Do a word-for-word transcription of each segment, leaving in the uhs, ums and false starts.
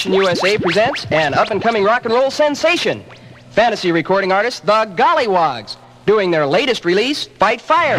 U S A presents an up-and-coming rock and roll sensation. Fantasy recording artists, the Gollywogs, doing their latest release, Fight Fire.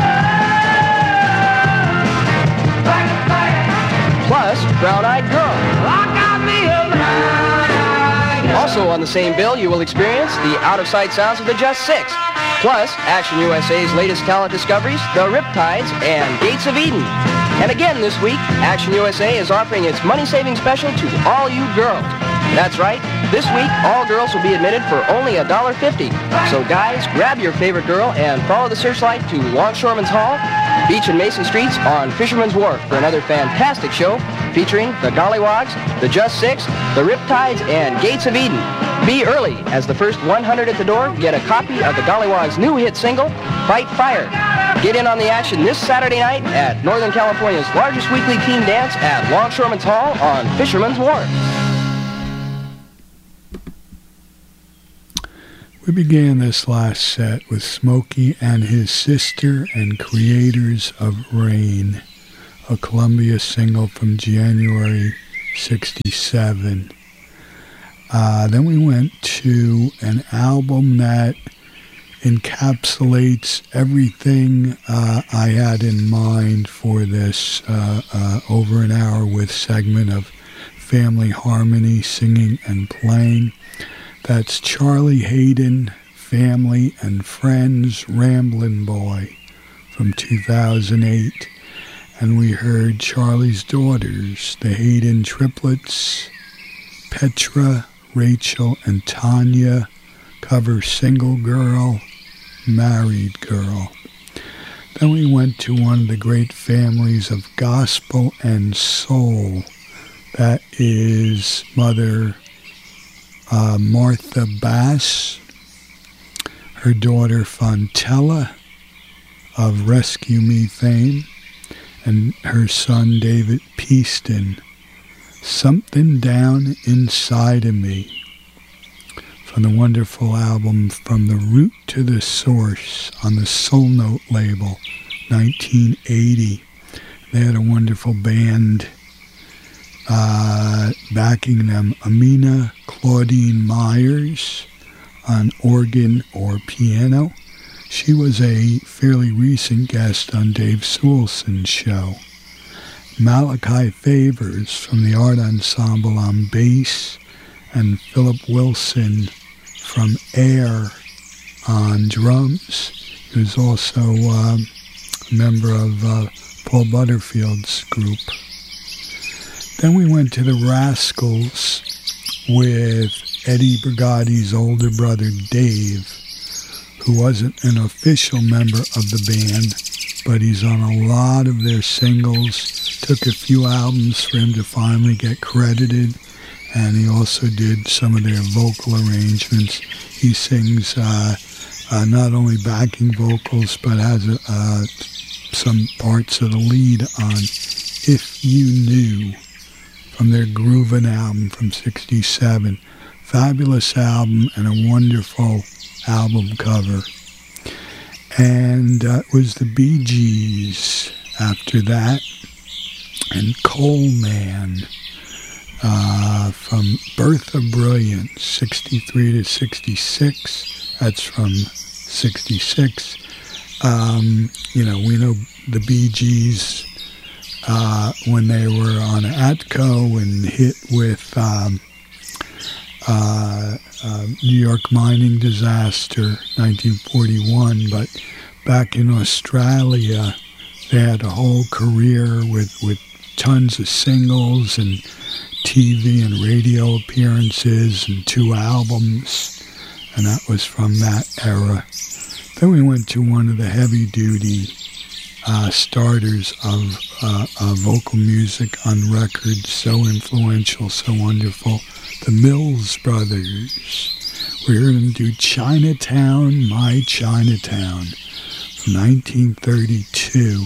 Fight Fire. Plus, Brown Eyed Girl. Rock on me alive. Also on the same bill, you will experience the out-of-sight sounds of the Just Six. Plus, Action U S A's latest talent discoveries, the Riptides and Gates of Eden. And again this week, Action U S A is offering its money-saving special to all you girls. That's right, this week all girls will be admitted for only one dollar fifty. So guys, grab your favorite girl and follow the searchlight to Longshoremen's Hall, Beach and Mason Streets on Fisherman's Wharf for another fantastic show featuring the Gollywogs, the Just Six, the Riptides, and Gates of Eden. Be early, as the first one hundred at the door get a copy of the Gollywogs' new hit single, Fight Fire. Get in on the action this Saturday night at Northern California's largest weekly teen dance at Longshoremen's Hall on Fisherman's Wharf. We began this last set with Smokey and his sister and creators of Rain, a Columbia single from January sixty-seven. Uh, then we went to an album that encapsulates everything uh, I had in mind for this uh, uh, over an hour with segment of family harmony, singing and playing. That's Charlie Haden, Family and Friends, Ramblin' Boy from two thousand eight. And we heard Charlie's daughters, the Haden triplets, Petra, Rachel, and Tanya, cover Single Girl, Married Girl. Then we went to one of the great families of gospel and soul. That is Mother uh, Martha Bass, her daughter Fontella of Rescue Me fame, and her son David Peaston, Something Down Inside of Me, from the wonderful album From the Root to the Source on the Soul Note label, nineteen eighty. They had a wonderful band uh, backing them. Amina Claudine Myers on organ or piano. She was a fairly recent guest on Dave Sewellson's show. Malachi Favors from the Art Ensemble on bass, and Philip Wilson from Air on drums. He was also uh, a member of uh, Paul Butterfield's group. Then we went to the Rascals with Eddie Brigati's older brother Dave, who wasn't an official member of the band, but he's on a lot of their singles. Took a few albums for him to finally get credited, and he also did some of their vocal arrangements. He sings uh, uh, not only backing vocals, but has uh, some parts of the lead on If You Knew from their Groovin' album from sixty-seven. Fabulous album and a wonderful album cover. And uh, it was the Bee Gees after that, and Coleman uh, from Birth of Brilliance, sixty-three to sixty-six. That's from sixty-six. Um, you know, we know the Bee Gees uh, when they were on Atco and hit with um, uh, uh, New York mining disaster, nineteen forty-one. But back in Australia, they had a whole career with, with tons of singles and T V and radio appearances and two albums, and that was from that era. Then we went to one of the heavy-duty uh, starters of uh, uh, vocal music on record, so influential, so wonderful, the Mills Brothers. We heard them do Chinatown, My Chinatown, from nineteen thirty-two.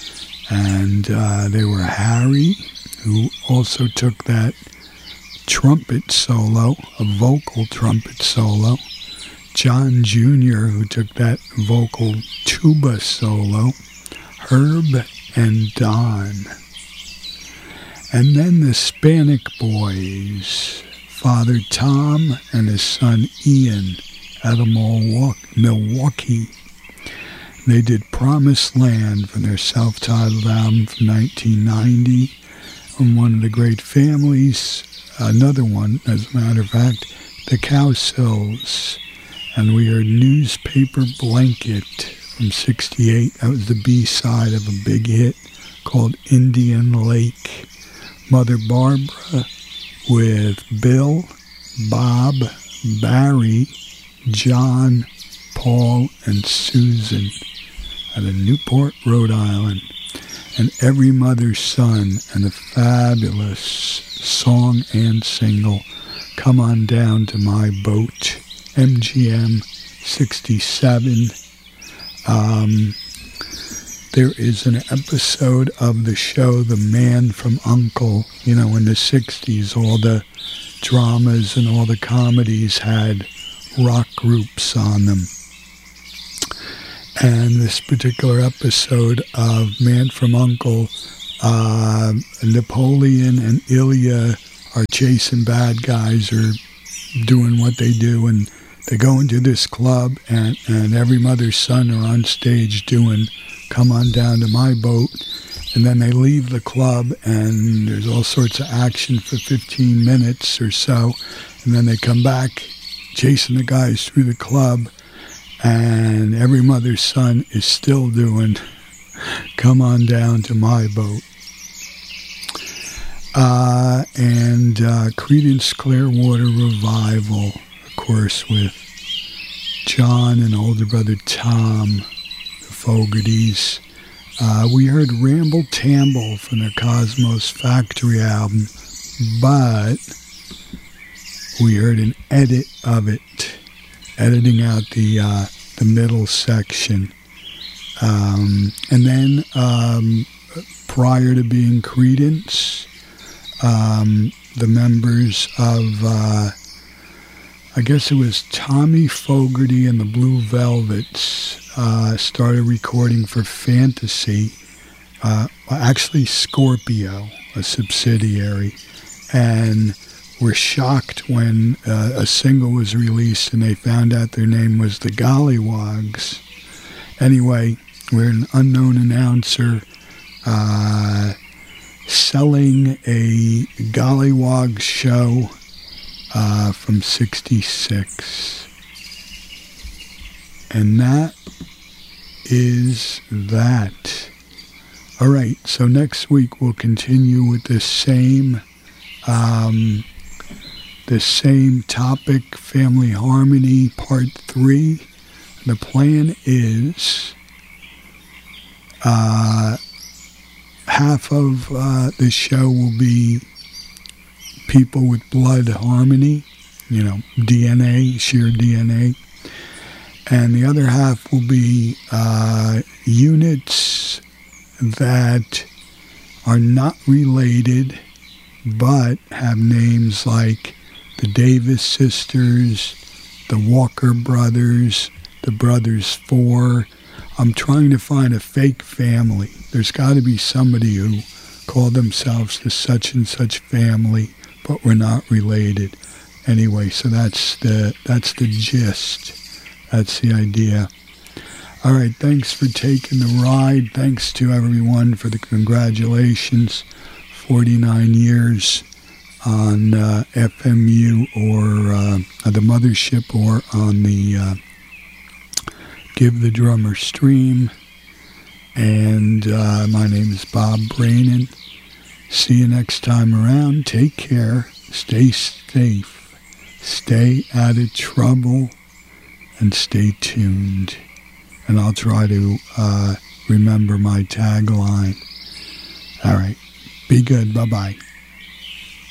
And uh, they were Harry, who also took that trumpet solo, a vocal trumpet solo. John Junior, who took that vocal tuba solo. Herb and Don. And then the Hispanic Boys, Father Tom and his son Ian out of Milwaukee. They did Promised Land from their self-titled album from nineteen ninety. And One of the Great Families, another one, as a matter of fact, the Cowsills. And we heard Newspaper Blanket from sixty-eight. That was the B-side of a big hit called Indian Lake. Mother Barbara with Bill, Bob, Barry, John, Paul, and Susan out of Newport, Rhode Island. And Every Mother's Son and the fabulous song and single, Come On Down to My Boat, M G M sixty-seven. Um, there is an episode of the show The Man from U N C L E. You know, in the sixties, all the dramas and all the comedies had rock groups on them. And this particular episode of Man from U N C L E, uh, Napoleon and Ilya are chasing bad guys, or doing what they do, and they go into this club, and, and Every Mother's Son are on stage doing Come On Down to My Boat, and then they leave the club, and there's all sorts of action for fifteen minutes or so, and then they come back chasing the guys through the club, and Every Mother's Son is still doing Come On Down to My Boat. Uh, and uh, Creedence Clearwater Revival, of course, with John and older brother Tom, the Fogertys. Uh, we heard Ramble Tamble from their Cosmos Factory album, but we heard an edit of it, editing out the uh, the middle section. Um, and then um, prior to being Creedence, um, the members of, uh, I guess it was Tommy Fogerty and the Blue Velvets, uh, started recording for Fantasy, uh, actually Scorpio, a subsidiary, and were shocked when uh, a single was released and they found out their name was the Gollywogs. Anyway, we're an unknown announcer uh, selling a Gollywog show uh, from sixty-six. And that is that. All right, so next week we'll continue with the same um, the same topic, Family Harmony, Part three. The plan is uh, half of uh, the show will be people with blood harmony, you know, D N A, sheer D N A. And the other half will be uh, units that are not related but have names like the Davis Sisters, the Walker Brothers, the Brothers Four. I'm trying to find a fake family. There's got to be somebody who called themselves the such and such family, but we're not related. Anyway, so that's the that's the gist. That's the idea. All right, thanks for taking the ride. Thanks to everyone for the congratulations. forty-nine years on uh, F M U or uh, the Mothership, or on the uh, Give the Drummer stream. And uh, my name is Bob Brainin. See you next time around. Take care. Stay safe. Stay out of trouble. And stay tuned. And I'll try to uh, remember my tagline. All right. Be good. Bye-bye.